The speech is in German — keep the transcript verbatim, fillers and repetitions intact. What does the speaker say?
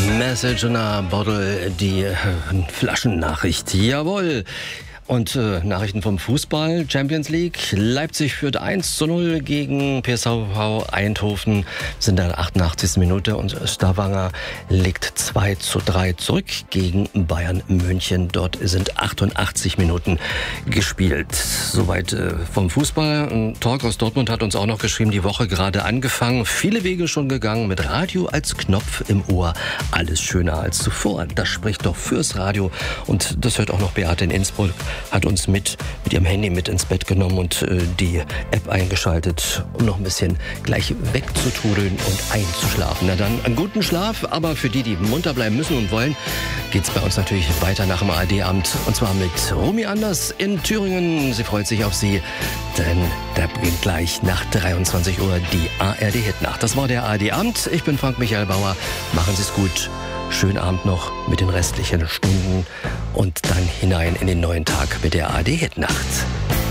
Message in a Bottle, die äh, Flaschennachricht. Jawohl. Und äh, Nachrichten vom Fußball, Champions League. Leipzig führt eins zu null gegen P S V Eindhoven, sind in der achtundachtzigsten Minute und Stavanger legt zwei zu drei zurück gegen Bayern München. Dort sind achtundachtzig Minuten gespielt. Soweit äh, vom Fußball. Ein Talk aus Dortmund hat uns auch noch geschrieben, die Woche gerade angefangen. Viele Wege schon gegangen, mit Radio als Knopf im Ohr. Alles schöner als zuvor. Das spricht doch fürs Radio. Und das hört auch noch Beate in Innsbruck. Hat uns mit, mit ihrem Handy mit ins Bett genommen und äh, die App eingeschaltet, um noch ein bisschen gleich wegzutrudeln und einzuschlafen. Na dann, einen guten Schlaf, aber für die, die munter bleiben müssen und wollen, geht's bei uns natürlich weiter nach dem A R D-Abend. Und zwar mit Romy Anders in Thüringen. Sie freut sich auf Sie, denn da beginnt gleich nach dreiundzwanzig Uhr die A R D-Hitnacht. Das war der A R D-Abend. Ich bin Frank-Michael Bauer. Machen Sie es gut. Schönen Abend noch mit den restlichen Stunden und dann hinein in den neuen Tag mit der A R D-Hitnacht.